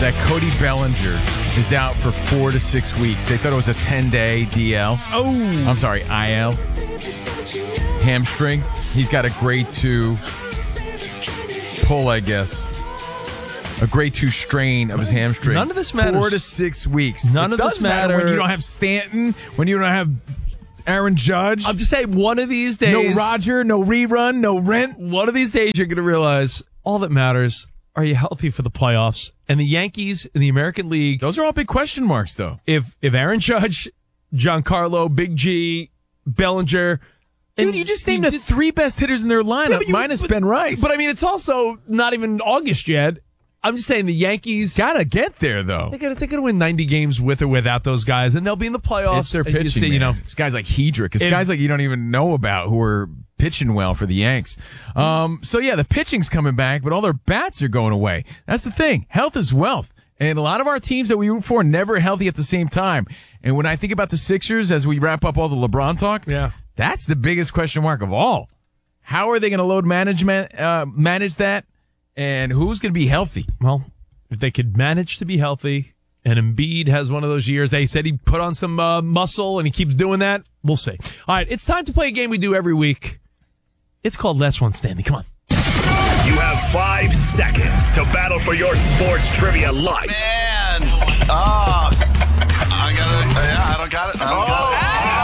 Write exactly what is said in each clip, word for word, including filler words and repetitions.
that Cody Bellinger is out for four to six weeks. They thought it was a ten-day D L. Oh. I'm sorry, I L. Hamstring. He's got a grade two pull, I guess. A grade two strain of his hamstring. None of this matters. Four to six weeks. None it of does this matter matter when you don't have Stanton, when you don't have Aaron Judge. I'm just saying, one of these days. No Roger, no rerun, no rent. One of these days, you're going to realize all that matters, are you healthy for the playoffs? And the Yankees in the American League. Those are all big question marks, though. If if Aaron Judge, Giancarlo, Big G, Bellinger. Dude, and you just named the three best hitters in their lineup, Yeah, but you- minus but- Ben Rice. But I mean, it's also not even August yet. I'm just saying the Yankees gotta get there, though. They gotta, they gotta win ninety games with or without those guys, and they'll be in the playoffs. It's their And you pitching, see, man. you know, It's guys like Hedrick. It's If- guys like you don't even know about who are pitching well for the Yanks. Um, so, yeah, the pitching's coming back, but all their bats are going away. That's the thing. Health is wealth. And a lot of our teams that we root for are never healthy at the same time. And when I think about the Sixers, as we wrap up all the LeBron talk, yeah, that's the biggest question mark of all. How are they going to load management, uh, manage that? And who's going to be healthy? Well, if they could manage to be healthy, and Embiid has one of those years, they said he put on some uh, muscle, and he keeps doing that, we'll see. All right, it's time to play a game we do every week. It's called Last One Standing. Come on. You have five seconds to battle for your sports trivia life. Man, oh, I got it. Yeah, I don't got it. I don't got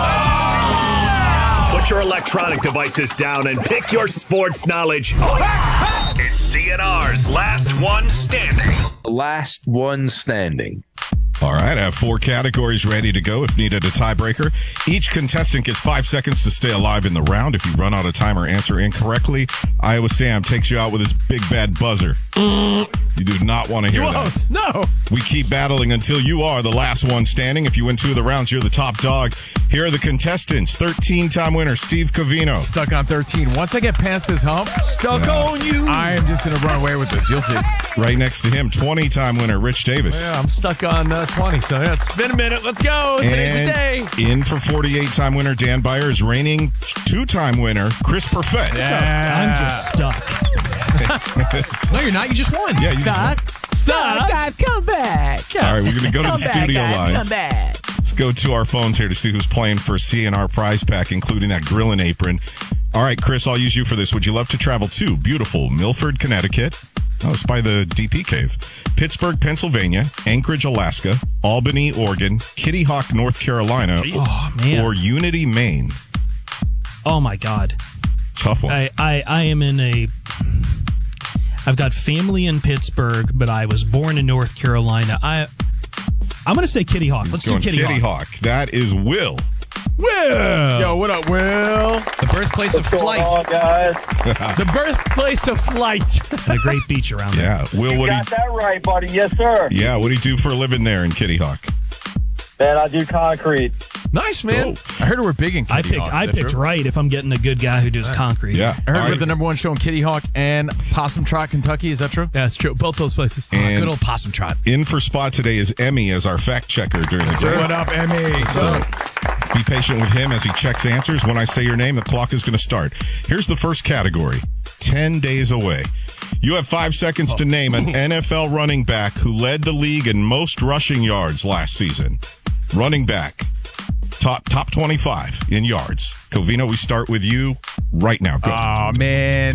it. Put your electronic devices down and pick your sports knowledge up. It's C N R's Last One Standing. Last One Standing. All right, I have four categories ready to go if needed a tiebreaker. Each contestant gets five seconds to stay alive in the round. If you run out of time or answer incorrectly, Iowa Sam takes you out with his big bad buzzer. You do not want to hear You that. won't. No. We keep battling until you are the last one standing. If you win two of the rounds, you're the top dog. Here are the contestants. thirteen-time winner Steve Covino. Stuck on thirteen. Once I get past this hump, stuck Yeah. on you. I am just going to run away with this. You'll see. Right next to him, twenty-time winner Rich Davis. Yeah, I'm stuck on uh, twenty, so yeah, it's been a minute. Let's go. Today's the day. In for forty-eight-time winner Dan Byers, reigning two-time winner Chris Perfett. Yeah. I'm just stuck. No, you're not. You just won. Yeah, you just won. Stop. I've come back. All right, we're going to go to the studio lines. Come back. Let's go to our phones here to see who's playing for C N R prize pack, including that grilling apron. All right, Chris, I'll use you for this. Would you love to travel to beautiful Milford, Connecticut? Oh, it's by the D P Cave. Pittsburgh, Pennsylvania, Anchorage, Alaska, Albany, Oregon, Kitty Hawk, North Carolina, Oh, man. or Unity, Maine. Oh, my God. Tough one. I, I, I am in a... I've got family in Pittsburgh, but I was born in North Carolina. I, I'm going to say Kitty Hawk. Let's Going do Kitty, Kitty Hawk. Hawk. That is Will. Will. Yo, what up, Will? The birthplace of flight. The birthplace of flight. And a great beach around there. Yeah, Will, what do you, Got that right, buddy. Yes, sir. yeah, what do you do for a living there in Kitty Hawk? Man, I do concrete. Nice, man. I heard we're big in I Kitty picked Hawk. I Is that picked true? right if I'm getting a good guy who does concrete. Yeah. I heard All we're right. the number one show in Kitty Hawk and Possum Trot, Kentucky. Is that true? That's true. Both those places. And Good old possum trot. in for spot today is Emmy as our fact checker during the game. What up, Emmy? So be patient with him as he checks answers. When I say your name, the clock is going to start. Here's the first category. ten days away. You have five seconds to name an N F L running back who led the league in most rushing yards last season. Running back. Top top twenty-five in yards. Covino, we start with you right now. Go. Oh, man.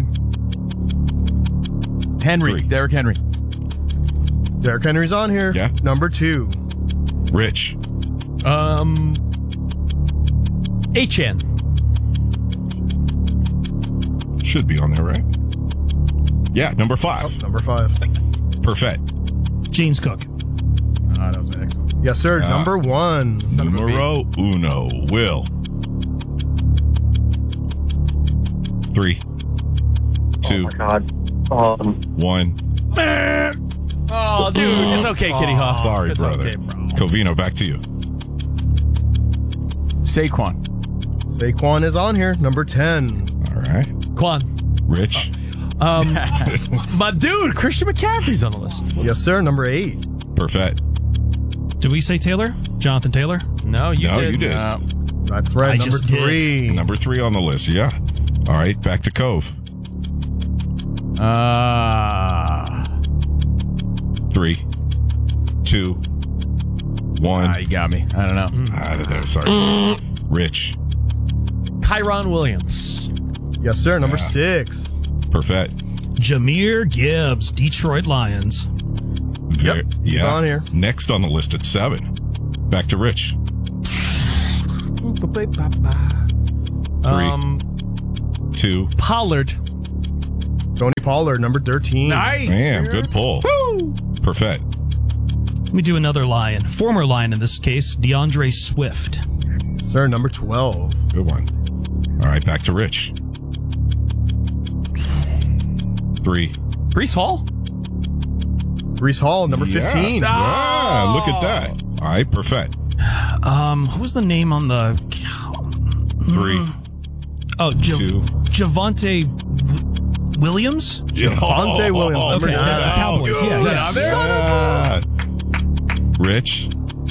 Henry. Three. Derrick Henry. Derrick Henry's on here. Yeah. Number two. Rich. Um, H N. Should be on there, right? Yeah, number five. Oh, number five. Perfect. James Cook. Oh, that was my next one. Yes, sir. Yeah. Number one. Numero uno. Will. Three. Two. Oh, my God. Um, One. Oh, dude. It's okay, Kitty Hawk. Sorry, It's brother. okay, bro. Covino, back to you. Saquon. Saquon is on here. Number ten. All right. Quan. Rich. Um, my dude, Christian McCaffrey's on the list. Yes, sir. Number eight. Perfect. Did we say Taylor? Jonathan Taylor? No, you No, did. you did. Uh, That's right. I number just did. three. Number three on the list, yeah. All right, back to Cove. uh, Three. two, one. Ah, you got me. I don't know. Out of there. Sorry. Rich. Kyron Williams. Yes, sir. Number Yeah. six. Perfect. Jameer Gibbs, Detroit Lions. Ver- Yep, he's yeah. on here. Next on the list at seven. Back to Rich. Three. Um, Two. Pollard. Tony Pollard, number thirteen. Nice. Man, good pull. Perfect. Let me do another Lion. Former Lion in this case, DeAndre Swift. Sir, number twelve. Good one. All right, back to Rich. Three. Brees Hall. Brees Hall, number Yeah. fifteen. Yeah, look at that. All right, perfect. Um, who was the name on the... Three. Oh, Jav- Two. Javante w- Williams? Javonte Williams, number Okay, nine. the Cowboys, yeah, yeah. Yeah. Rich.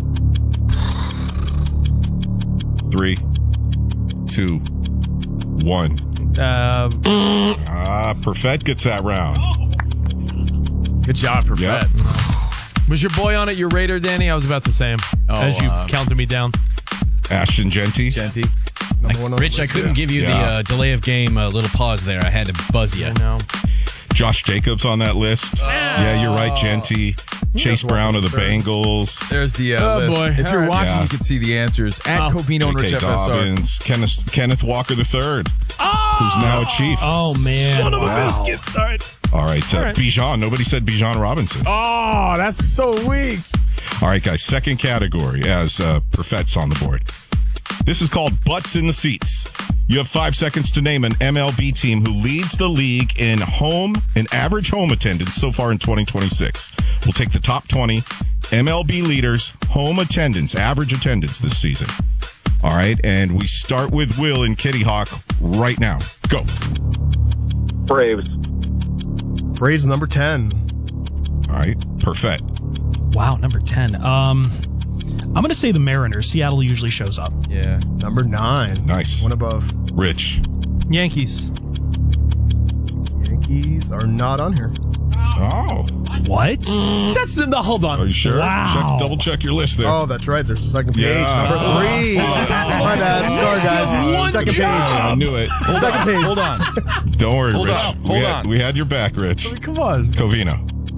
Three. Two. One. Uh, Ah, Perfect gets that round. Good job, Perfect. Yep. was your boy on it your Raider, Danny? I was about to say him Oh, as you uh, counted me down. Ashton Genty. Genty. Number one on the Rich, I list. couldn't give you Yeah. the uh, delay of game uh, little pause there. I had to buzz you. I know. Josh Jacobs on that list. Yeah, you're right, Genty. Chase Brown of the Bengals. There's the uh, Oh, list. boy. If All you're right. watching, Yeah. you can see the answers at Oh. Covino J K Rich F S R. Dobbins. Kenneth, Kenneth Walker the third, who's now a Chief. Oh, man. Son of a Wow. biscuit. All right. All right, uh, All right. Bijan. Nobody said Bijan Robinson. Oh, that's so weak. All right, guys. Second category as uh, Perfet's on the board. This is called Butts in the Seats. You have five seconds to name an M L B team who leads the league in home in average home attendance so far in twenty twenty-six. We'll take the top twenty M L B leaders home attendance, average attendance this season. All right, and we start with Will in Kitty Hawk right now. Go. Braves. Braves, number ten. All right, Perfect. Wow, number ten. Um, I'm going to say the Mariners. Seattle usually shows up. Yeah. Number nine. Nice. One above. Rich. Yankees. Yankees are not on here. Oh, What? That's the, the hold on. are you sure? Wow. Check, double check your list there. Oh, that's right. There's a second page. Yeah. Number three. My bad. Sorry, guys. One Second job. I page. knew it. Second page. Hold on. Don't worry, Hold Rich. on, we, hold had, on. we had your back, Rich. Come on. Covino.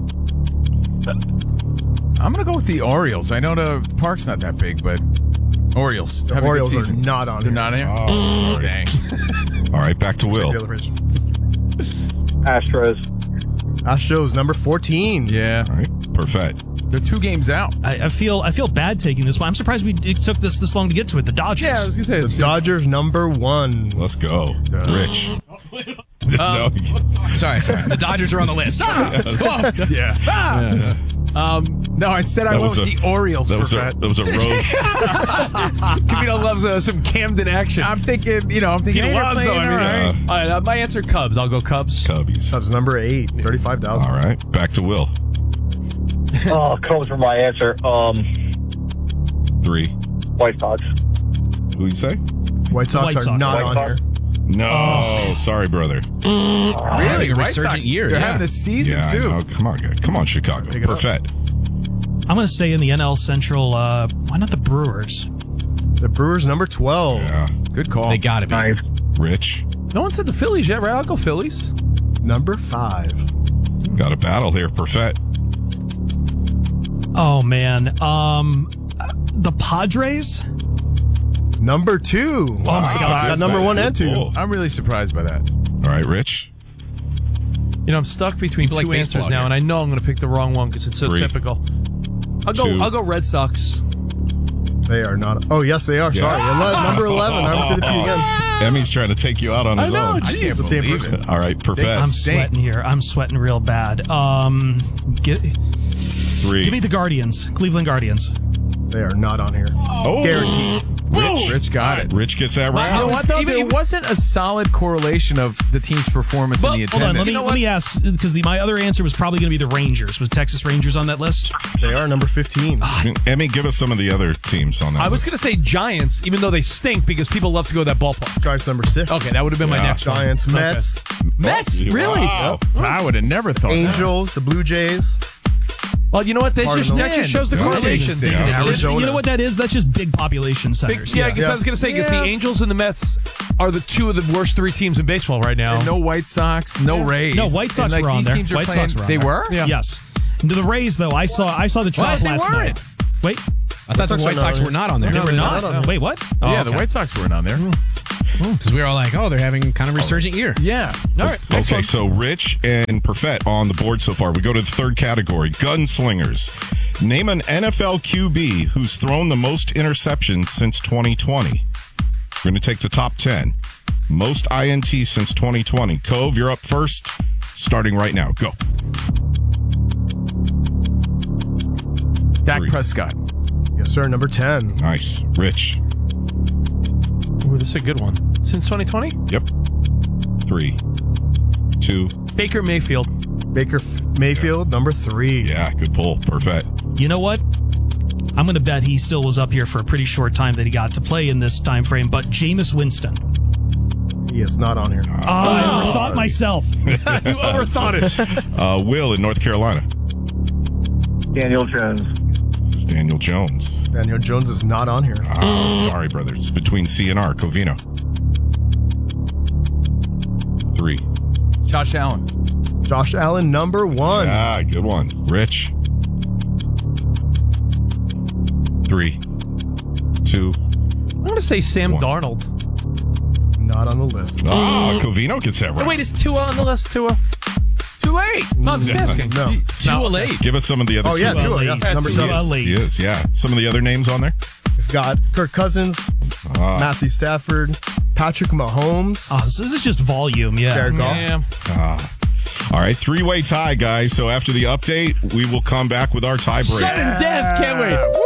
I'm going to go with the Orioles. I know the park's not that big, but Orioles. The Have a good Orioles are season. not on They're here. not in here? Oh, sorry. Dang. All right, back to Will. The other page. Astros. Astros, number fourteen. Yeah. All right, Perfect. They're two games out. I, I feel I feel bad taking this one. I'm surprised we it took this this long to get to it. The Dodgers. Yeah, I was going to say. The Dodgers, number one. Let's go. Rich. No, Sorry, sorry. The Dodgers are on the list. Yeah. yeah. Um, no, instead I That went was with a- the Orioles. that was a Perfect. that was a road. Covino loves uh, some Camden action. I'm thinking, you know, I'm thinking Pete Alonso, airplane, I mean. all right. Yeah. All right, uh, my answer, Cubs. I'll go Cubs. Cubbies. Cubs, number eight. thirty-five thousand. All right, back to Will. Oh, comes from my answer. Um, Three. White Sox. Who you say? White Sox White are Sox. not White on Sox. here. No, sorry, brother. Really? a White resurgent Sox, year, They're yeah. having a season, Yeah, I too. know. Come on, guys. Come on, Chicago. Pick it up. Perfect. I'm going to say in the N L Central. Uh, why not the Brewers? The Brewers, number twelve. Yeah, Good call. They got to be. Nice. Rich. No one said the Phillies yet, right? I'll go Phillies. Number five. Got a battle here. Perfect. Oh man. Um, the Padres. Number two. Oh my God. Got number one and two. Cool. I'm really surprised by that. All right, Rich. You know, I'm stuck between two People like answers baseball now, here. and I know I'm going to pick the wrong one because it's so Three. typical. I'll go. Two. I'll go Red Sox. They are not. Oh, yes, they are. Sorry. Ele- number eleven. I did it to you again. Emmy's trying to take you out on I his know. own. I can't It's the same believe person. it. All right, Perfect. I'm Stink. sweating here. I'm sweating real bad. Um, get, Three. give me the Guardians. Cleveland Guardians. They are not on here. oh, Guaranteed. Rich. Rich got it. Rich gets that You know round. what, though? Even- There even- wasn't a solid correlation of the team's performance Well, in the hold attendance. on. Let me You know let me ask because my other answer was probably going to be the Rangers. Was Texas Rangers on that list? They are number fifteen. Emmy, give us some of the other teams on that. I was list. going to say Giants, even though they stink because people love to go to that ballpark. Giants, number six. Okay, that would have been my Yeah. next one. Giants, Okay. Mets, Mets, Oh, really? wow. I would have never thought that. Angels, the Blue Jays. Well, you know what? That just, Cardinals. that just shows the Yeah. correlation. Yeah. Arizona. You know what that is? That's just big population centers. Big, yeah, because Yeah. I was going to say, because Yeah. the Angels and the Mets are the two of the worst three teams in baseball right now. And no White Sox, no Rays. No, White Sox And, like, were on these there. teams are White playing- Sox were on They there. were? Yeah. Yes. And to the Rays, though, I saw I saw the chop What? They last weren't. night. Wait, I thought the Sox White are Sox not were not on there. they were they're not. not on Wait, what? Oh, yeah, okay. the White Sox weren't on there. Because we were all like, oh, they're having kind of resurgent year. Yeah. All right. Next Okay, one. so Rich and Perfett on the board so far. We go to the third category, gunslingers. Name an N F L Q B who's thrown the most interceptions since twenty twenty. We're going to take the top ten. Most I N T since twenty twenty. Cove, you're up first, starting right now. Go. Dak Three. Prescott. Yes, sir. Number ten. Nice. Rich. Ooh, this is a good one. Since twenty twenty? Yep. Three. Two. Baker Mayfield. Baker Mayfield. Number three. Yeah, good pull. Perfect. You know what? I'm going to bet he still was up here for a pretty short time that he got to play in this time frame. But Jameis Winston. He is not on here. Oh, I overthought myself. You overthought it. Uh, Will in North Carolina. Daniel Jones. This is Daniel Jones. Daniel Jones is not on here. Oh, sorry, brother. It's between C and R. Covino. Three. Josh Allen. Josh Allen. Number one. Ah, good one. Rich. Three. Two. I'm going to say Sam One. Darnold. Not on the list. Ah, Covino gets that Oh, right. wait, is Tua on the list? Tua? Too late. No, I'm just asking. No. Too late. Give us some of the other. Oh, yeah, Super- Tua. Yeah, Late. number Tua seven. late. He is, yeah. Some of the other names on there. We've got Kirk Cousins, Ah. Matthew Stafford, Patrick Mahomes, Oh, this, this is just volume, yeah. Jared Goff. Yeah. All right, three-way tie, guys. So after the update, we will come back with our tie break. Sudden death. Can't wait.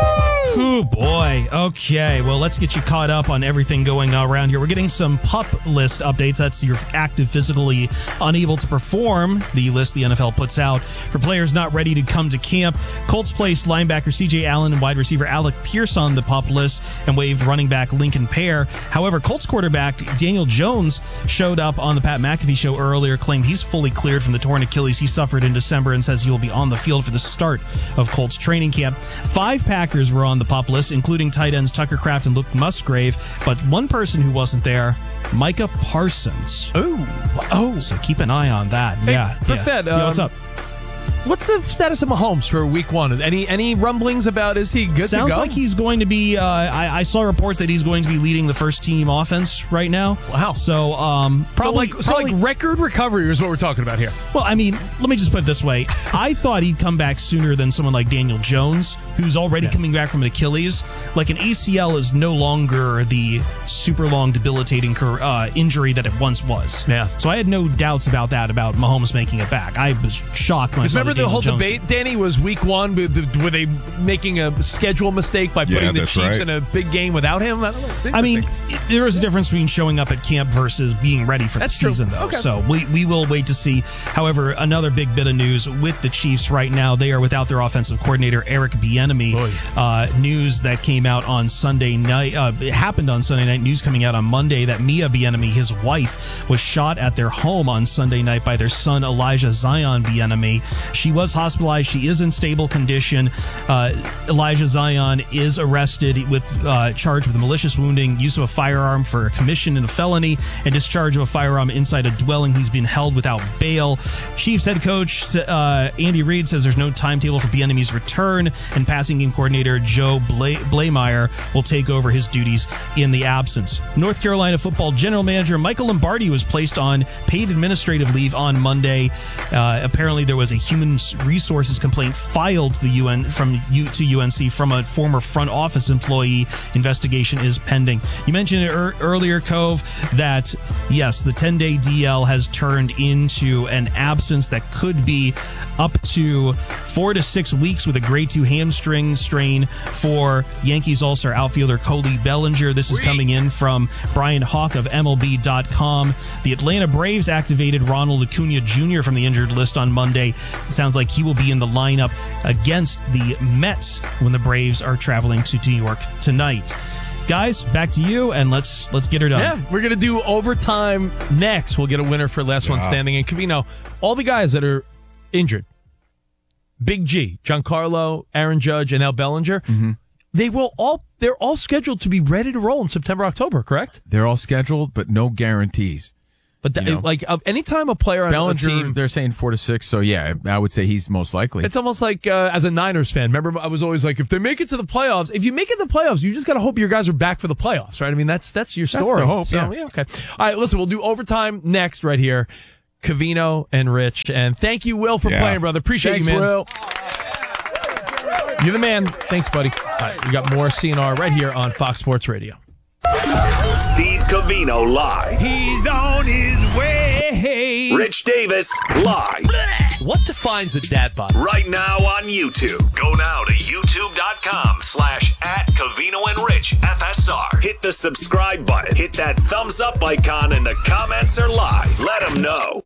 Oh boy. Okay. Well, let's get you caught up on everything going on around here. We're getting some PUP list updates. That's your active, physically unable to perform, the list the N F L puts out for players not ready to come to camp. Colts placed linebacker C J Allen and wide receiver Alec Pierce on the PUP list and waived running back Lincoln Pear. However, Colts quarterback Daniel Jones showed up on the Pat McAfee show earlier, claimed he's fully cleared from the torn Achilles he suffered in December, and says he will be on the field for the start of Colts training camp. Five Packers were on the PUP list, including tight ends Tucker Kraft and Luke Musgrave, but one person who wasn't there, Micah Parsons. Oh. Oh. So keep an eye on that. yeah. but yeah. Fed, yeah, what's um, up? What's the status of Mahomes for week one? Any any rumblings about is he good Sounds to go? like he's going to be. Uh, I, I saw reports that he's going to be leading the first team offense right now. Wow. So um, probably, so like, so probably like record recovery is what we're talking about here. Well, I mean, let me just put it this way. I thought he'd come back sooner than someone like Daniel Jones, who's already Yeah. coming back from an Achilles. Like an A C L is no longer the super long, debilitating uh, injury that it once was. Yeah. So I had no doubts about that, about Mahomes making it back. I was shocked when I saw Remember that the Daniel whole Jones debate, Danny, was week one. Were the- were they making a schedule mistake by Yeah, putting the that's Chiefs right. in a big game without him? I, don't know. It's I mean, interesting. there is a difference between showing up at camp versus being ready for That's the true. season, though. Okay. So we, we will wait to see. However, another big bit of news with the Chiefs right now, they are without their offensive coordinator, Eric Bieniemy. Uh, news that came out on Sunday night, uh, it happened on Sunday night, news coming out on Monday that Mia Bieniemy, his wife, was shot at their home on Sunday night by their son, Elijah Zion Bieniemy. She was hospitalized. She is in stable condition. Uh, Elijah Zion is arrested with uh, charged with malicious wounding, use of a firearm for commission in a felony, and discharge of a firearm inside a dwelling. He's been held without bail. Chiefs head coach uh, Andy Reid says there's no timetable for Bieniemy's return, and passing game coordinator Joe Bla- Blameyer will take over his duties in the absence. North Carolina football general manager Michael Lombardi was placed on paid administrative leave on Monday. Uh, apparently, there was a human resources complaint filed to the U N from U to U N C from a former front office employee. Investigation is pending. You mentioned it er- earlier, Cove, that yes, the ten-day D L has turned into an absence that could be up to four to six weeks with a grade two hamstring strain for Yankees All-Star outfielder Cody Bellinger. This is coming in from Brian Hawk of M L B dot com. The Atlanta Braves activated Ronald Acuna Junior from the injured list on Monday. It sounds like he will be in the lineup against the Mets when the Braves are traveling to New York tonight. Guys, back to you, and let's let's get her done. Yeah, we're going to do overtime next. We'll get a winner for last one Yeah. standing. And Covino, all the guys that are injured, Big G, Giancarlo, Aaron Judge, and now Bellinger, Mm-hmm. they will all they're all scheduled to be ready to roll in September, October, correct? They're all scheduled, but no guarantees. But that, You know? like uh, anytime a player on Bellinger, a team, they're saying four to six, so yeah, I would say he's most likely. it's almost like uh, as a Niners fan. Remember, I was always like, if they make it to the playoffs, if you make it to the playoffs, you just got to hope your guys are back for the playoffs, right? I mean, that's that's your That's story. the hope, So, yeah. okay. All right, listen, we'll do overtime next right here. Covino and Rich, and thank you, Will, for Yeah. playing, brother. Appreciate Thanks, you, man. Will. You're the man. Thanks, buddy. All right, we got more C N R right here on Fox Sports Radio. Steve Covino live. He's on his way. Rich Davis live. What defines a dad bod? Right now on YouTube. Go now to youtube.com slash at Covino and Rich F S R. Hit the subscribe button. Hit that thumbs up icon and the comments are live. Let them know.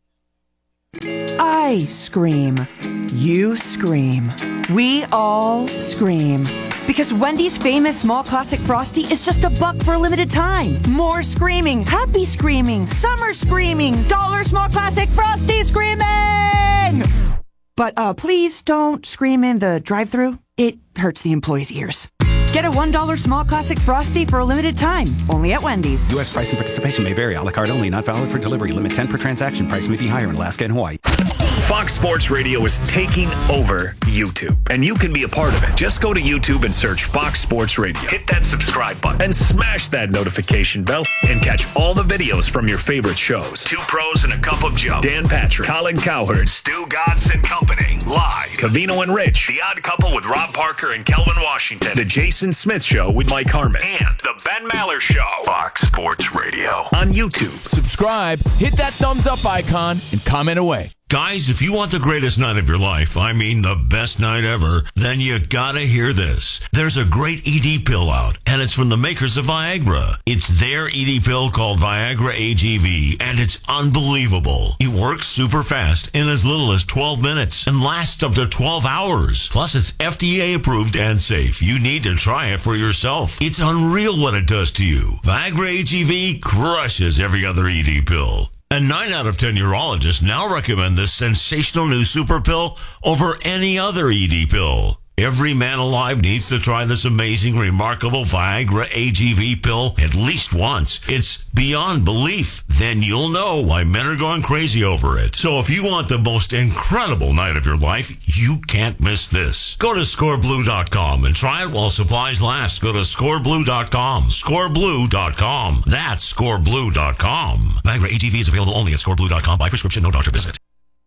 I scream. You scream. We all scream. Because Wendy's famous small classic Frosty is just a buck for a limited time. More screaming, happy screaming, summer screaming, dollar small classic Frosty screaming! But uh, please don't scream in the drive-thru. It hurts the employees' ears. Get a one dollar small classic Frosty for a limited time, only at Wendy's. U S price and participation may vary. A la carte only, not valid for delivery. Limit ten per transaction. Price may be higher in Alaska and Hawaii. Fox Sports Radio is taking over YouTube, and you can be a part of it. Just go to YouTube and search Fox Sports Radio. Hit that subscribe button and smash that notification bell and catch all the videos from your favorite shows. Two Pros and a Cup of Joe. Dan Patrick, Colin Cowherd, Stu Gatz and Company. Live. Covino and Rich. The Odd Couple with Rob Parker and Kelvin Washington. The Jason Smith Show with Mike Harmon. And The Ben Maller Show. Fox Sports Radio. On YouTube. Subscribe, hit that thumbs up icon, and comment away. Guys, if you want the greatest night of your life, I mean the best night ever, then you gotta hear this. There's a great E D pill out, and it's from the makers of Viagra. It's their E D pill called Viagra A G V, and it's unbelievable. It works super fast in as little as twelve minutes and lasts up to twelve hours. Plus, it's F D A approved and safe. You need to try it for yourself. It's unreal what it does to you. Viagra A G V crushes every other E D pill. And nine out of ten urologists now recommend this sensational new super pill over any other E D pill. Every man alive needs to try this amazing, remarkable Viagra A G V pill at least once. It's beyond belief. Then you'll know why men are going crazy over it. So if you want the most incredible night of your life, you can't miss this. Go to score blue dot com and try it while supplies last. Go to score blue dot com. score blue dot com. That's score blue dot com. Viagra A G V is available only at score blue dot com by prescription, no doctor visit.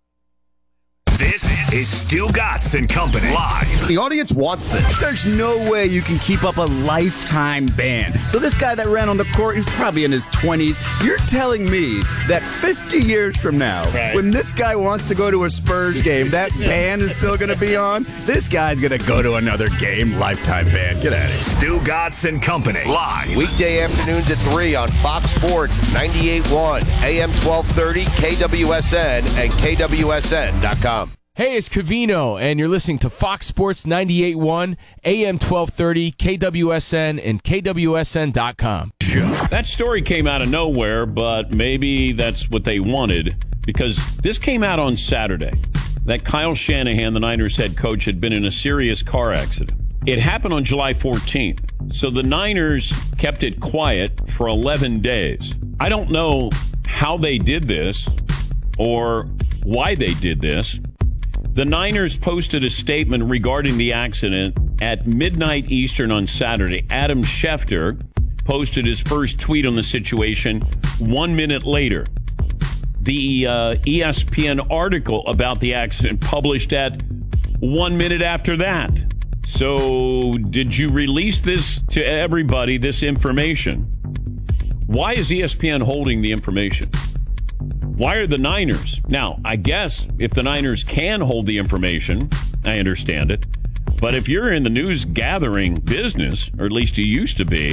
This is Stu Gatz and Company live. The audience wants this. There's no way you can keep up a lifetime ban. So this guy that ran on the court, he's probably in his twenties. You're telling me that fifty years from now, right, when this guy wants to go to a Spurs game, that ban is still going to be on? This guy's going to go to another game, lifetime ban. Get at it. Stu Gatz and Company live. Weekday afternoons at three on Fox Sports ninety-eight point one, A M twelve thirty, K W S N, and K W S N dot com. Hey, it's Covino, and you're listening to Fox Sports ninety-eight point one, A M twelve thirty, K W S N, and K W S N dot com. That story came out of nowhere, but maybe that's what they wanted, because this came out on Saturday, that Kyle Shanahan, the Niners head coach, had been in a serious car accident. It happened on July fourteenth, so the Niners kept it quiet for eleven days. I don't know how they did this or why they did this. The Niners posted a statement regarding the accident at midnight Eastern on Saturday. Adam Schefter posted his first tweet on the situation one minute later. The uh, E S P N article about the accident published at one minute after that. So did you release this to everybody, this information? Why is E S P N holding the information? Why are the Niners? Now, I guess if the Niners can hold the information, I understand it. But if you're in the news gathering business, or at least you used to be,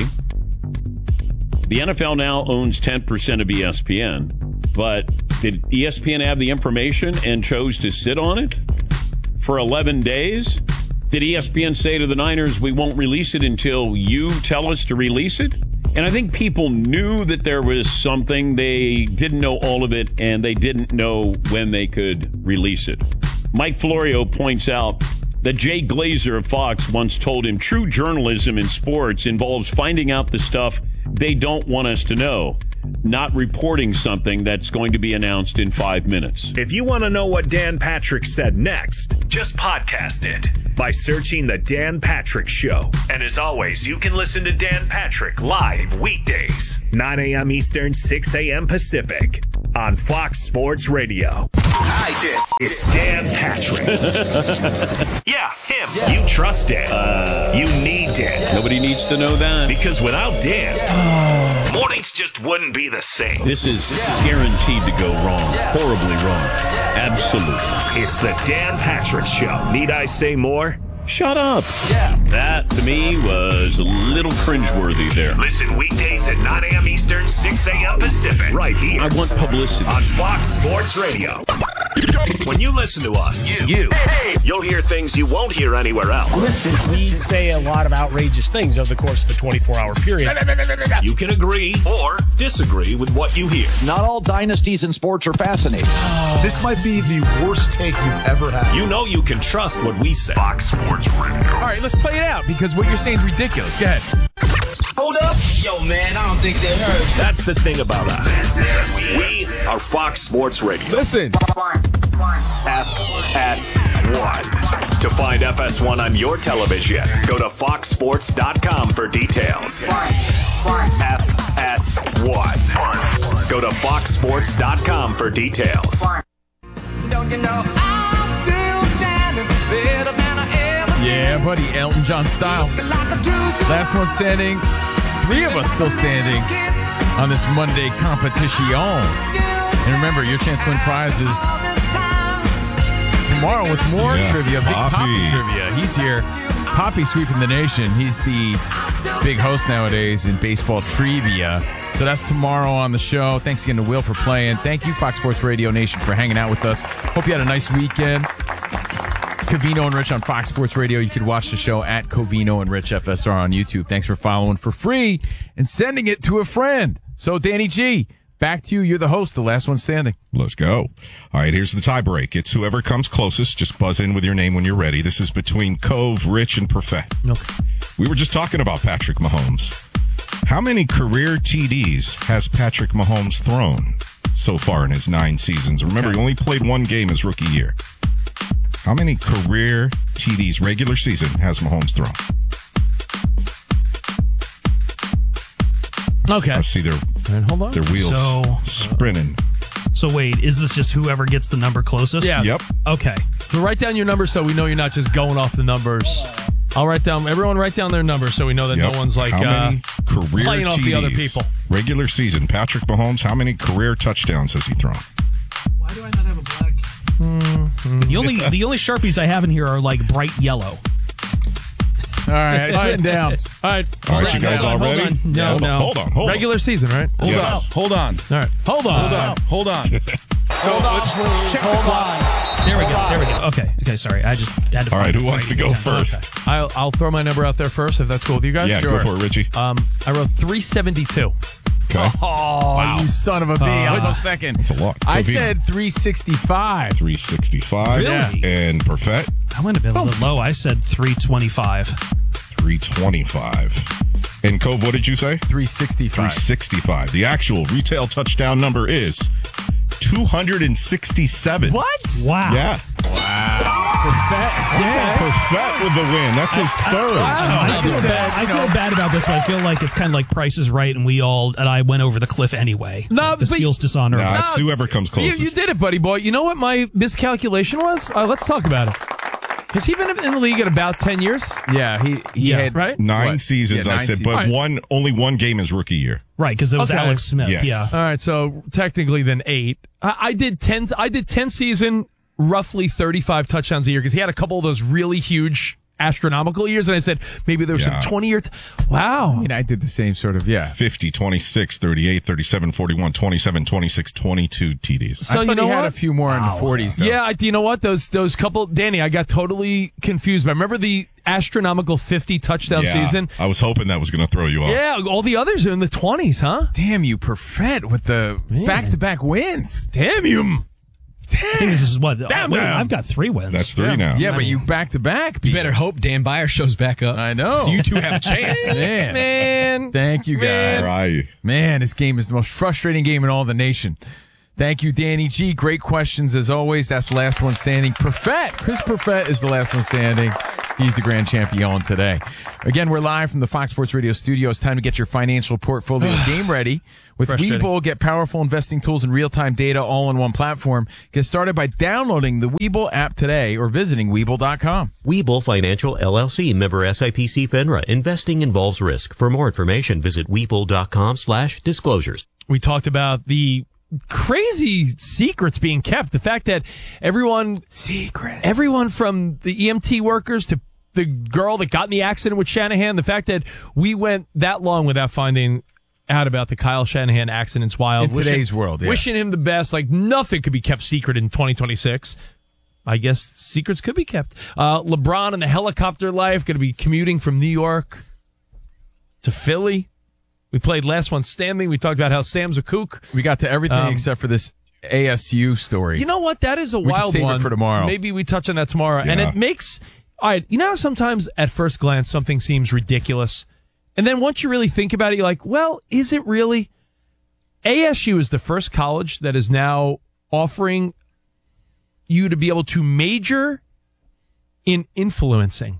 the N F L now owns ten percent of E S P N. But did E S P N have the information and chose to sit on it for eleven days? Did E S P N say to the Niners, we won't release it until you tell us to release it? And I think people knew that there was something. They didn't know all of it, and they didn't know when they could release it. Mike Florio points out that Jay Glazer of Fox once told him true journalism in sports involves finding out the stuff they don't want us to know, not reporting something that's going to be announced in five minutes. If you want to know what Dan Patrick said next, just podcast it by searching The Dan Patrick Show. And as always, you can listen to Dan Patrick live weekdays, nine a.m. Eastern, six a.m. Pacific, on Fox Sports Radio. I did. It's Dan Patrick. Yeah, him. Yeah. You trust Dan. Uh, you need Dan. Nobody needs to know that. Because without Dan, yeah. mornings just wouldn't be the same. This is, this is guaranteed to go wrong. Yeah. Horribly wrong. Yeah. Absolutely. It's the Dan Patrick Show. Need I say more? Shut up. Yeah. That, to me, was a little cringeworthy there. Listen weekdays at nine a.m. Eastern, six a.m. Pacific. Right here. I want publicity. On Fox Sports Radio. When you listen to us, you, you you'll hear things you won't hear anywhere else. Listen, we say a lot of outrageous things over the course of a twenty-four hour period. You can agree or disagree with what you hear. Not all dynasties in sports are fascinating. Oh, this might be the worst take you've ever had. You know you can trust what we say. Fox Sports Radio. All right, let's play it out because what you're saying is ridiculous. Go ahead. Hold up. Yo, man, I don't think that hurts. That's the thing about us. We are Fox Sports Radio. Listen. F S one. To find F S one on your television, go to fox sports dot com for details. F S one. Go to fox sports dot com for details. Don't you know I'm still standing better than I ever did. Yeah, buddy, Elton John style. Last one standing. Three of us still standing on this Monday competition. And remember, your chance to win prizes tomorrow with more yeah, trivia. Big Poppy. Poppy trivia. He's here. Poppy sweeping the nation. He's the big host nowadays in baseball trivia. So that's tomorrow on the show. Thanks again to Will for playing. Thank you, Fox Sports Radio Nation, for hanging out with us. Hope you had a nice weekend. It's Covino and Rich on Fox Sports Radio. You can watch the show at Covino and Rich F S R on YouTube. Thanks for following for free and sending it to a friend. So, Danny G, back to you. You're the host, the last one standing. Let's go. All right, here's the tie break. It's whoever comes closest. Just buzz in with your name when you're ready. This is between Cove, Rich, and Perfett. Okay. We were just talking about Patrick Mahomes. How many career T Ds has Patrick Mahomes thrown so far in his nine seasons? Remember, he only played one game his rookie year. How many career T Ds, regular season, has Mahomes thrown? Okay. I see their, right, hold on. their wheels So- sprinting. So wait, is this just whoever gets the number closest? Yeah. Yep. Okay. So write down your number so we know you're not just going off the numbers. I'll write down, everyone write down their number so we know that Yep. no one's like How many uh, career playing off T Ds, the other people. Regular season, Patrick Mahomes, how many career touchdowns has he thrown? Why do I not have a black? The only the only Sharpies I have in here are like bright yellow. All right, it's written down. All right. All right, you guys all ready? on. No, Yeah, hold no. on, hold on, hold on. Regular season, right? Hold yes. Hold on. All right. Hold on. Hold on. Hold on. Hold on, please. check the Hold clock. on. There we go. There we go. Okay. Okay. Sorry, I just had to. All right, find who it wants to right go utensils. first? I'll, I'll throw my number out there first if that's cool with you guys. Yeah, Sure. go for it, Richie. Um, I wrote three seventy-two. Okay. Oh, you son of a bee. Uh, I'll go second. That's a lot. I Covino. said three sixty-five. three sixty-five. Really? And Perfett, I went a bit a little low. I said three twenty-five. three twenty-five. And Cove, what did you say? three sixty-five. three sixty-five. The actual retail touchdown number is two hundred sixty-seven. What? Wow. Yeah. Yeah. Perfett with the win. That's his third. I feel, said, bad, I you feel know- bad about this, but I feel like it's kind of like Price is Right, and we all and I went over the cliff anyway. No, Like, this but- feels dishonorable. Nah, it's whoever comes You, closest. you did it, buddy boy. You know what my miscalculation was? Uh, let's talk about it. Has he been in the league at about ten years? Yeah, he, he Yeah. had Right? Nine What? seasons, Yeah, I nine said, seasons. but Right. one only one game his rookie year. Right, because it was Okay. Alex Smith. Yes. Yeah. All right, so technically then eight. I, I did ten. I did ten season, roughly thirty-five touchdowns a year because he had a couple of those really huge astronomical years, and I said maybe there's Yeah. some twenty year. T- wow. I mean, I did the same sort of, yeah. fifty, twenty-six, thirty-eight, thirty-seven, forty-one, twenty-seven, twenty-six, twenty-two T Ds. So I you thought know he had what? a few more in the forties, though. Yeah, I, you know what? Those those couple, Danny, I got totally confused. But remember the astronomical fifty touchdown Yeah, season? I was hoping that was going to throw you off. Yeah, all the others are in the twenties, huh? Damn you, Perfett, with the Man. back-to-back wins. Damn you. I think this is what? Damn, wait, damn. I've got three wins. That's three yeah. now. Yeah, but you back to back. You better hope Dan Byer shows back up. I know. So you two have a chance. Man. Man. Thank you, guys. Right. Man, this game is the most frustrating game in all the nation. Thank you, Danny G. Great questions as always. That's the last one standing. Perfett. Chris Perfett is the last one standing. He's the grand champion today. Again, we're live from the Fox Sports Radio studio. It's time to get your financial portfolio game ready. With Webull, get powerful investing tools and real-time data all in one platform. Get started by downloading the Webull app today or visiting Webull dot com. Webull Financial, L L C, member S I P C FINRA. Investing involves risk. For more information, visit Webull dot com slash disclosures. We talked about the crazy secrets being kept. The fact that everyone, secret, everyone from the E M T workers to the girl that got in the accident with Shanahan, the fact that we went that long without finding out about the Kyle Shanahan accident's wild. In wishing, today's world, yeah. Wishing him the best. Like nothing could be kept secret in twenty twenty-six. I guess secrets could be kept. Uh, LeBron and the helicopter life, going to be commuting from New York to Philly. We played Last One Standing. We talked about how Sam's a kook. We got to everything Um, except for this A S U story. You know what? That is a We can wild save it one. for tomorrow. Maybe we touch on that tomorrow. And Yeah. it makes, all right, you know how sometimes at first glance something seems ridiculous? And then once you really think about it, you're like, well, is it really? A S U is the first college that is now offering you to be able to major in influencing.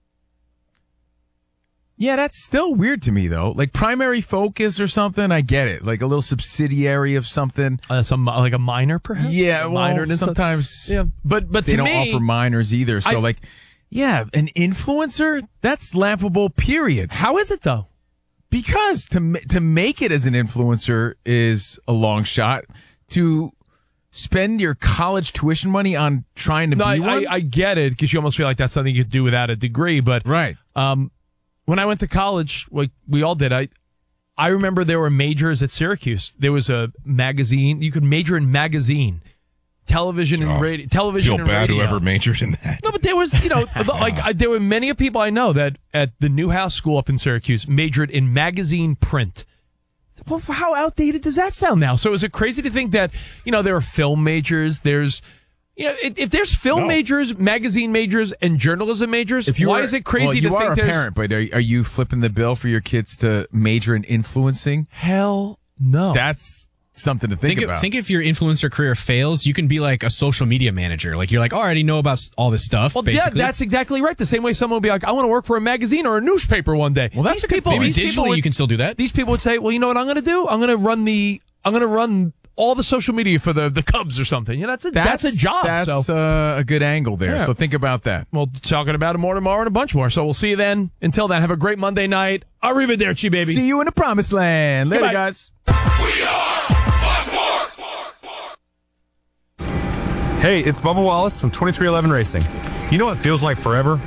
Yeah, that's still weird to me, though. Like primary focus or something, I get it. Like a little subsidiary of something. Uh, some like a minor, perhaps? Yeah, A well, minor in some- sometimes Yeah, but but they to don't me, offer minors either. So, I- like, yeah, an influencer, that's laughable, period. How is it, though? Because to ma- to make it as an influencer is a long shot. To spend your college tuition money on trying to No, be I, one? I, I get it because you almost feel like that's something you could do without a degree. But right, um, when I went to college, like we all did, I I remember there were majors at Syracuse. There was a magazine you could major in magazine, television and Oh, radio, television Feel and bad radio. whoever majored in that. No, but there was, you know, like I, there were many of people I know that at the Newhouse School up in Syracuse majored in magazine print. Well, how outdated does that sound now? So is it crazy to think that, you know, there are film majors, there's, you know, if, if there's film No. majors, magazine majors, and journalism majors, If you why were- is it crazy well, you to are think a there's... parent, but are, are you flipping the bill for your kids to major in influencing? Hell no. That's something to think, Think, about. if, think if your influencer career fails, you can be like a social media manager. Like you're like, oh, I already know about s- all this stuff. Well, basically. yeah, that's exactly right. The same way someone would be like, I want to work for a magazine or a newspaper one day. Well, that's these people, Maybe these people digitally would- you can still do that. These people would say, well, you know what I'm going to do? I'm going to run the, I'm going to run all the social media for the, the Cubs or something. You know, that's a, that's, a job. That's so. uh, a good angle there. Yeah. So think about that. We'll be talking about it more tomorrow and a bunch more. So we'll see you then. Until then, have a great Monday night. Arrivederci, baby. See you in the promised land. Later, Goodbye. guys. Hey, it's Bubba Wallace from twenty-three eleven Racing. You know what feels like forever?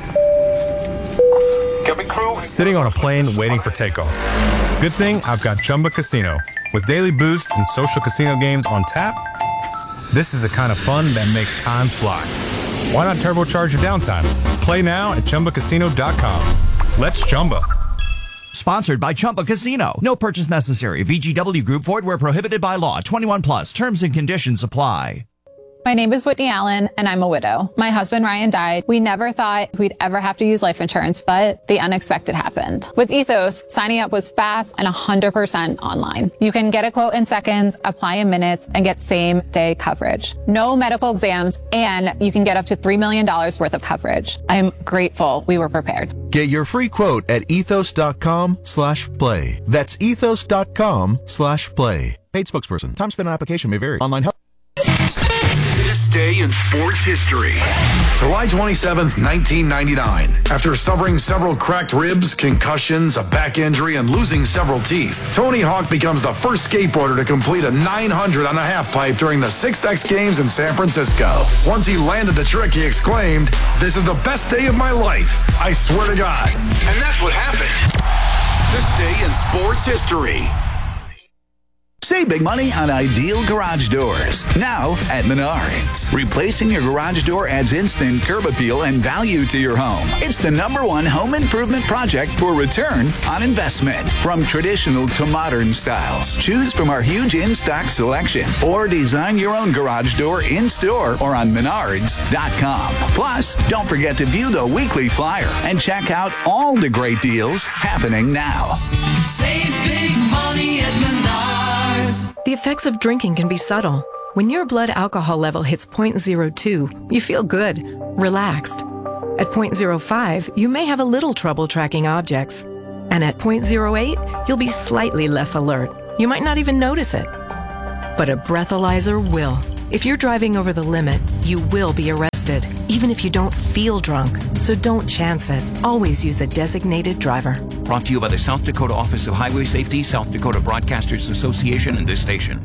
Sitting on a plane waiting for takeoff. Good thing I've got Chumba Casino. With daily boost and social casino games on tap, this is the kind of fun that makes time fly. Why not turbocharge your downtime? Play now at Chumba Casino dot com. Let's Chumba. Sponsored by Chumba Casino. No purchase necessary. V G W Group. Void where prohibited by law. twenty-one plus. Terms and conditions apply. My name is Whitney Allen, and I'm a widow. My husband, Ryan, died. We never thought we'd ever have to use life insurance, but the unexpected happened. With Ethos, signing up was fast and one hundred percent online. You can get a quote in seconds, apply in minutes, and get same-day coverage. No medical exams, and you can get up to three million dollars worth of coverage. I'm grateful we were prepared. Get your free quote at ethos.com slash play. That's ethos.com slash play. Paid spokesperson. Time spent on application may vary. Online help. This day in sports history. July twenty-seventh, nineteen ninety-nine. After suffering several cracked ribs, concussions, a back injury, and losing several teeth, Tony Hawk becomes the first skateboarder to complete a nine hundred on a half pipe during the sixth X Games in San Francisco. Once he landed the trick, he exclaimed, "This is the best day of my life. I swear to God." And that's what happened. This day in sports history. Save big money on ideal garage doors. Now at Menards. Replacing your garage door adds instant curb appeal and value to your home. It's the number one home improvement project for return on investment. From traditional to modern styles. Choose from our huge in-stock selection or design your own garage door in-store or on menards dot com. Plus, don't forget to view the weekly flyer and check out all the great deals happening now. Save big money at Menards. The effects of drinking can be subtle. When your blood alcohol level hits zero point zero two, you feel good, relaxed. At zero point zero five, you may have a little trouble tracking objects. And at zero point zero eight, you'll be slightly less alert. You might not even notice it. But a breathalyzer will. If you're driving over the limit, you will be arrested, even if you don't feel drunk. So don't chance it. Always use a designated driver. Brought to you by the South Dakota Office of Highway Safety, South Dakota Broadcasters Association, and this station.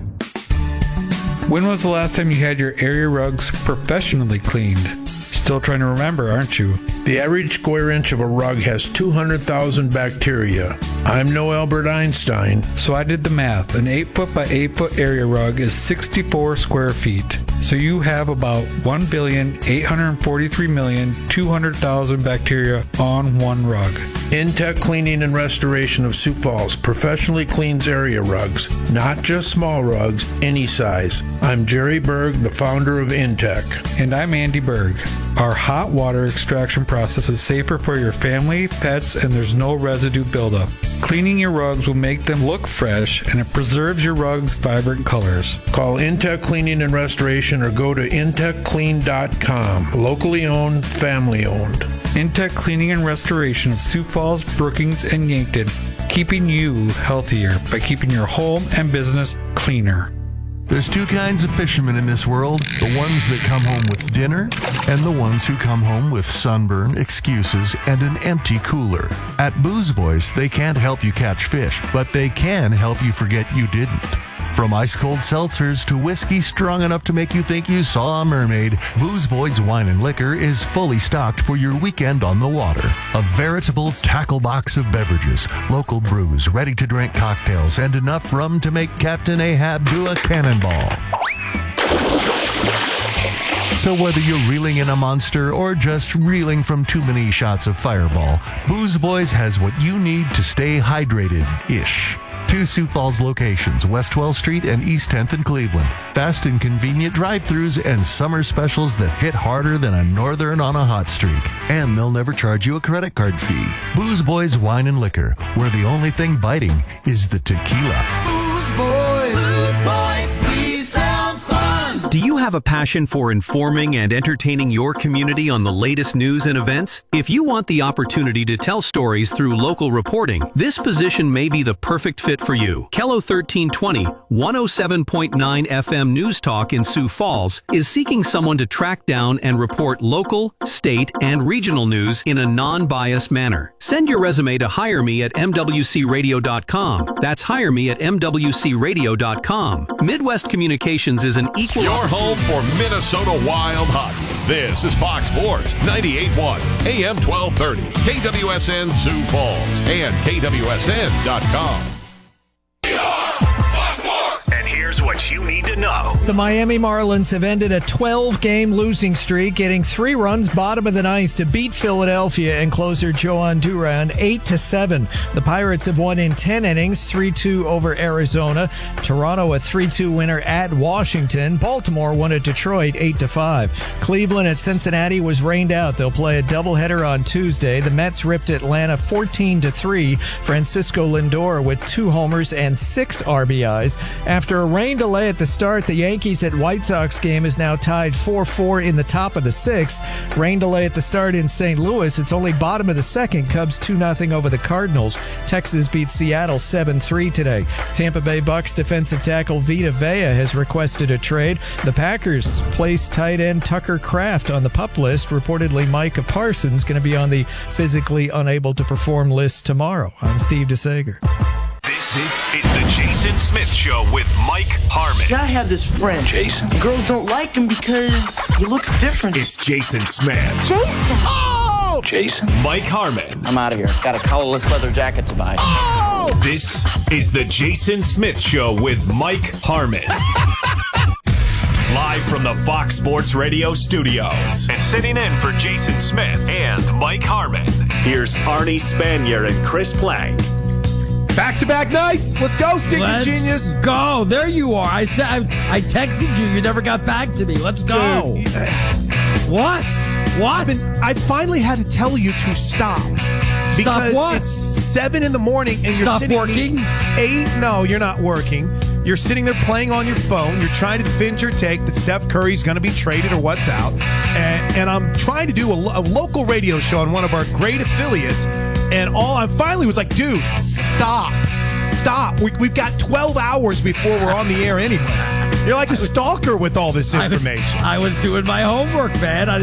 When was the last time you had your area rugs professionally cleaned? Still trying to remember, aren't you? The average square inch of a rug has two hundred thousand bacteria. I'm no Albert Einstein. So I did the math. An eight foot by eight foot area rug is sixty-four square feet. So you have about one billion eight hundred forty-three million two hundred thousand bacteria on one rug. Intech Cleaning and Restoration of Sioux Falls professionally cleans area rugs, not just small rugs, any size. I'm Jerry Berg, the founder of Intech. And I'm Andy Berg. Our hot water extraction process is safer for your family, pets, and there's no residue buildup. Cleaning your rugs will make them look fresh, and it preserves your rug's vibrant colors. Call Intech Cleaning and Restoration or go to intech clean dot com. Locally owned, family owned. Intech Cleaning and Restoration of Sioux Falls, Brookings, and Yankton, keeping you healthier by keeping your home and business cleaner. There's two kinds of fishermen in this world, the ones that come home with dinner and the ones who come home with sunburn, excuses, and an empty cooler. At Booze Boys, they can't help you catch fish, but they can help you forget you didn't. From ice-cold seltzers to whiskey strong enough to make you think you saw a mermaid, Booze Boys Wine and Liquor is fully stocked for your weekend on the water. A veritable tackle box of beverages, local brews, ready-to-drink cocktails, and enough rum to make Captain Ahab do a cannonball. So whether you're reeling in a monster or just reeling from too many shots of Fireball, Booze Boys has what you need to stay hydrated-ish. Two Sioux Falls locations, West twelfth Street and East tenth in Cleveland. Fast and convenient drive-thrus and summer specials that hit harder than a northern on a hot streak. And they'll never charge you a credit card fee. Booze Boys Wine and Liquor, where the only thing biting is the tequila. Booze Boys. Booze Boys, please sound fun. Do you have a passion for informing and entertaining your community on the latest news and events? If you want the opportunity to tell stories through local reporting, this position may be the perfect fit for you. Kello thirteen twenty, one oh seven point nine F M News Talk in Sioux Falls is seeking someone to track down and report local, state, and regional news in a non-biased manner. Send your resume to hire me at m w c radio dot com. That's hire me at m w c radio dot com. Midwest Communications is an equal... Your home for Minnesota Wild hockey. This is Fox Sports ninety-eight point one, A M twelve thirty, K W S N Sioux Falls, and K W S N dot com. And here's what you need to know. The Miami Marlins have ended a twelve-game losing streak, getting three runs bottom of the ninth to beat Philadelphia and closer Joan Duran eight to seven. The Pirates have won in ten innings, three two over Arizona. Toronto a three two winner at Washington. Baltimore won at Detroit eight to five. Cleveland at Cincinnati was rained out. They'll play a doubleheader on Tuesday. The Mets ripped Atlanta fourteen to three. Francisco Lindor with two homers and six R B Is. After a rain delay at the start, the Yankees at White Sox game is now tied four four in the top of the sixth. Rain delay at the start in Saint Louis. It's only bottom of the second. Cubs two nothing over the Cardinals. Texas beat Seattle seven three today. Tampa Bay Bucks defensive tackle Vita Vea has requested a trade. The Packers placed tight end Tucker Kraft on the PUP list. Reportedly, Micah Parsons going to be on the physically unable to perform list tomorrow. I'm Steve DeSager. This is the Jason Smith Show with Mike Harmon. See, I have this friend, Jason. Girls don't like him because he looks different. It's Jason Smith. Jason. Oh! Jason. Mike Harmon. I'm out of here. Got a collarless leather jacket to buy. Oh! go. This is the Jason Smith Show with Mike Harmon. Live from the Fox Sports Radio studios. And sitting in for Jason Smith and Mike Harmon, here's Arnie Spanier and Chris Plank. Back-to-back nights. Let's go, Stinky Let's Genius. Go. There you are. I said I, I texted you. You never got back to me. Let's go. Dude. What? What? I've been, I finally had to tell you to stop. Stop Because what? it's seven in the morning and you're Stop sitting working? Eight? No, you're not working. You're sitting there playing on your phone. You're trying to defend your take that Steph Curry's going to be traded or what's out. And, and I'm trying to do a, lo- a local radio show on one of our great affiliates. And all I finally was like, dude, stop. Stop. We, we've got twelve hours before we're on the air anyway. You're like a stalker with all this information. I was, I was doing my homework, man. I